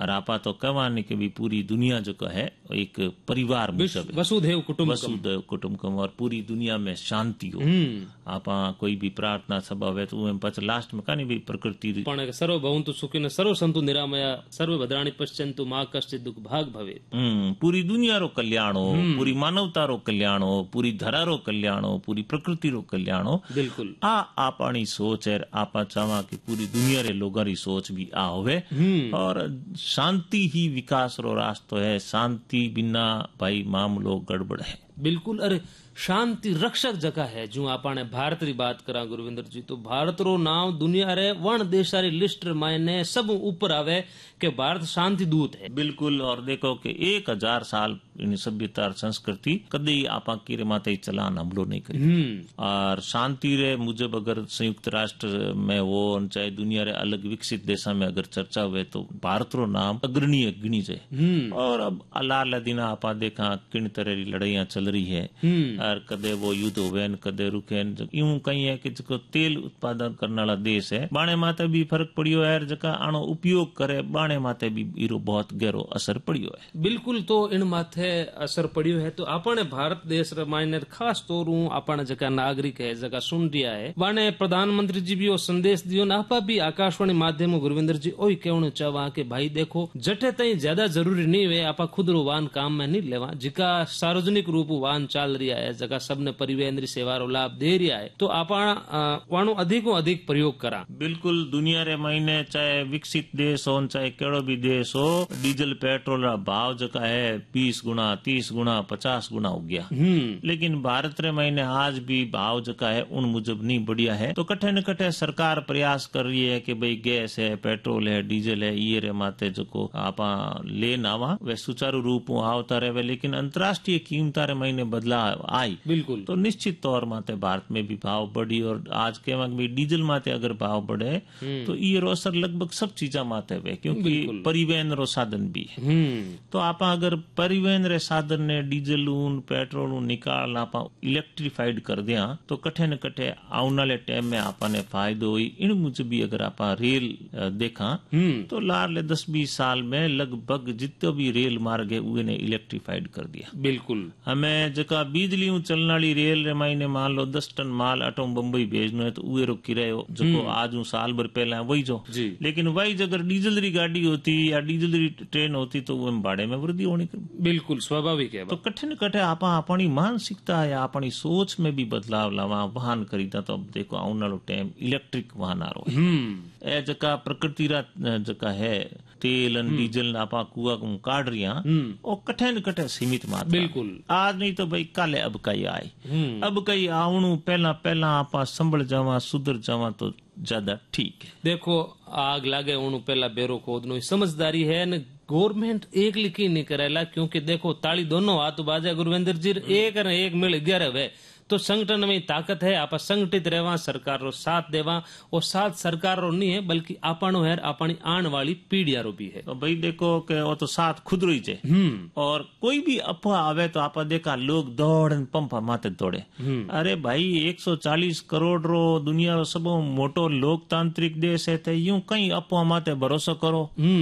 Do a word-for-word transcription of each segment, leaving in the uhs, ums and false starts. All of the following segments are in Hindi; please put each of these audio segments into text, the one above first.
और आपा तो कहवानी कि भी पूरी दुनिया जो का है एक परिवार मुजब वसुधैव कुटुंबकम वसुधैव कुटुंबकम और पूरी दुनिया में शांति हो। आपा कोई भी प्रार्थना सभा है तो उन पछ लास्ट में कानी भी प्रकृति पण सर्व भवन्तु सुखिनः सर्व सन्तु निरामया सर्व भद्राणि पश्यन्तु मा कश्चित् दुख भाग भवे। हम्म पूरी दुनिया रो कल्याण हो, पूरी मानवता रो कल्याण हो, पूरी धरा रो कल्याण हो, पूरी प्रकृति रो कल्याण हो। बिल्कुल आ आपानी सोच है। आपा चाहवा कि पूरी दुनिया रे लोगों री सोच भी आ होवे और शांति ही विकास रो रास्तो है। शांति बिना भाई मामलो गड़बड़ है। बिल्कुल। अरे शांति रक्षक जगह है जो आपने भारत री बात करा गुरविंदर जी तो भारत रो नाम दुनिया रे वण देशा री लिस्ट मायने सब ऊपर आवे कि भारत शांति दूत है। बिल्कुल। और देखो कि एक हजार साल इन सभ्यता संस्कृति कदे आपा की रे माते चलान हमलो नहीं करी और शांति रे मुजब अगर संयुक्त राष्ट्र में वो चाहे दुनिया रे अलग विकसित देशा में अगर चर्चा हुए तो भारत रो नाम अग्रणीय गिनी जाए। और अब अलाल दिना आपा देखा किन तरह री लड़ाइयां चल रही है और कदे वो युद्ध होवे कदे रुके यूं कही है कि जो तेल उत्पादन करने वाला देश है बाणे माते भी फर्क पड़ियो है। जका आनो उपयोग करे बाणे माते भी इरो बहुत गहरो असर पड़ियो है। बिल्कुल। तो इन माथे असर पड़ियो है तो आपने भारत देश रे मायने खास तौर आपने जका नागरिक है जका सुन रिया है बाणे प्रधानमंत्री जी भी वो संदेश दियो ना आपा भी आकाशवाणी माध्यम गुरविंदर जी ओई कहना चाहवा कि भाई देखो जटे तई ज्यादा जरूरी नहीं वे आपा खुद रो वाहन काम में नहीं लेवा जिका सार्वजनिक रूप वाहन चाल रिया है जगह सबने परिवहन री सेवा रो लाभ दे रिया है तो आपा वाणो अधिको अधिक प्रयोग करा। बिल्कुल। दुनिया रे महीने चाहे विकसित देश हो चाहे केड़ो भी देश हो डीजल पेट्रोल रा भाव जका है बीस गुना तीस गुना पचास गुना हो गया लेकिन भारत रे महीने आज भी भाव जका है उन मुजब नहीं बढ़िया है। तो कठे न कठे सरकार प्रयास कर रही है कि भाई गैस है पेट्रोल है डीजल है ये रे माते जो आपा ले नावा वे सुचारू रूप आवता रहे लेकिन अंतर्राष्ट्रीय कीमता रे महीने बदलाव आई। बिल्कुल। तो निश्चित तौर माते भारत में भी भाव बढ़ी और आज के वक्त भी डीजल माते अगर भाव बढ़े तो ये रो असर लगभग सब चीजा माते हुए क्योंकि परिवहन रो साधन भी है। तो आप अगर परिवहन रे साधन ने डीजल ऊन पेट्रोल ऊन निकाल आप इलेक्ट्रीफाइड कर दिया तो कठे न कठे आने वाले टाइम में आपने फायदो हुई। इन मुझे भी अगर आप रेल देखा तो लार दस बीस साल में लगभग जितने भी रेल मार्ग है उन्हें इलेक्ट्रीफाइड कर दिया। बिल्कुल। हमें जका बिजली चलने वाली रेल रे मायने मान लो दस टन माल अटो बम्बई भेजनो है तो उहे रो किरायो जो आज साल भर पहला वही जो लेकिन वही अगर डीजल री गाड़ी होती या डीजल री ट्रेन होती तो वो भाड़े में वृद्धि होनी। बिल्कुल स्वाभाविक है। तो कठे न कठे आपा अपनी मानसिकता या अपनी सोच में भी बदलाव लावा वाहन खरीदा तो अब देखो आने वालो टाइम इलेक्ट्रिक वाहन आ रो है जका प्रकृति रा जका है तेल डीजल आपा कुआ काट रिया और कठे न कठे सीमित मात्रा। बिल्कुल। आज नहीं तो भाई काले अब कई आए अब कई आवणु पहला पहला आपा संभल जावा सुधर जावा तो ज्यादा ठीक है। देखो आग लागे उन पहला बेरो खोदनो समझदारी है न गवर्नमेंट एक लिखी नहीं करेला क्योंकि देखो ताली दोनों हाथ बाजा गुरविंदर जी एक न एक मिल ग्यारह वे तो संगठन में ताकत है आप संगठित रहवा सरकार रो साथ देवा और साथ सरकार रो नहीं है बल्कि आपनो है अपनी आने वाली पीढ़िया रो भी है। तो भाई देखो कि वो तो साथ खुद रही है और कोई भी अफवाह आवे तो आप देखा लोग दौड़न पंपा माते दौड़े। अरे भाई एक सौ चालीस करोड़ रो दुनिया रो सब मोटो लोकतांत्रिक देश है तो यूं कई अफवाह माते भरोसा करो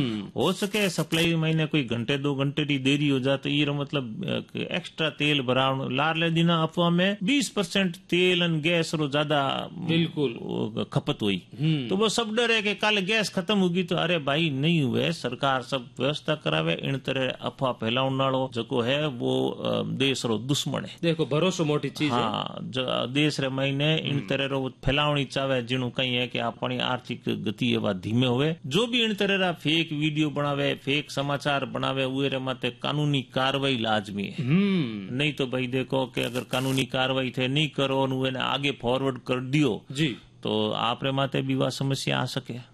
हो सके सप्लाई महीने कोई घंटे दो घंटे की देरी हो जाए तो ये मतलब एक्स्ट्रा तेल भरा लार ले दिना अफवाह में बीस परसेंट तेल और गैस रो ज्यादा बिल्कुल खपत हुई तो वो सब डर है कि कल गैस खत्म होगी तो अरे भाई नहीं हुए सरकार सब व्यवस्था करावे इन तरह अफवाह फैलाउन नालो जो है वो देश रो दुश्मन है। देखो भरोसा मोटी चीज है। हाँ देश रे महीने इन तरह रो फैलावनी चाहे जिनु कही है कि अपनी आर्थिक गति एवं धीमे हुए जो भी इन तरह रा फेक वीडियो बनावे फेक समाचार बनावे उहे रे माते कानूनी कार्रवाई लाजमी है। नहीं तो भाई देखो कि अगर कानूनी कार्रवाई थे नहीं करो आगे फॉरवर्ड कर दियो जी तो आप रे माते भी वह समस्या आ सके।